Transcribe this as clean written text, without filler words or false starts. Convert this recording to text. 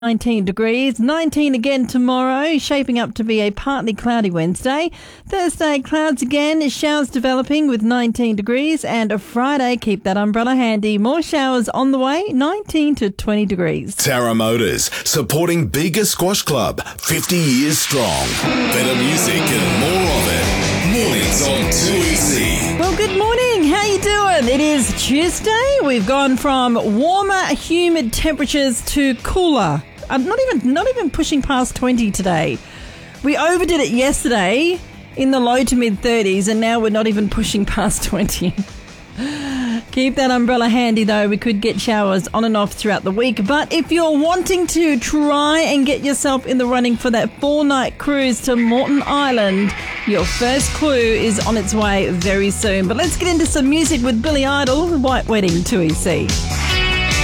19 degrees, 19 again tomorrow, shaping up to be a partly cloudy Wednesday. Thursday, clouds again, showers developing with 19 degrees, and a Friday, keep that umbrella handy. More showers on the way, 19 to 20 degrees. Tara Motors, supporting Bega Squash Club, 50 years strong. Better music and more of it. Mornings on 2EC. Well, good morning. How you doing? It is Tuesday. We've gone from warmer, humid temperatures to cooler. Not even pushing past 20 today. We overdid it yesterday in the low to mid 30s, and now we're not even pushing past 20. Keep that umbrella handy though. We could get showers on and off throughout the week. But if you're wanting to try and get yourself in the running for that 4-night cruise to Moreton Island, your first clue is on its way very soon. But let's get into some music with Billy Idol, White Wedding, 2EC.